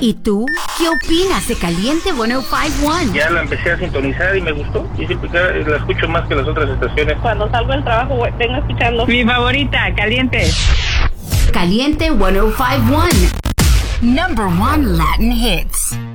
¿Y tú? ¿Qué opinas de Caliente 105.1? Ya la empecé a sintonizar y me gustó. Y siempre la escucho más que las otras estaciones. Cuando salgo del trabajo, vengo escuchando. Mi favorita, Caliente. Caliente 105.1. Number 1 Latin hits.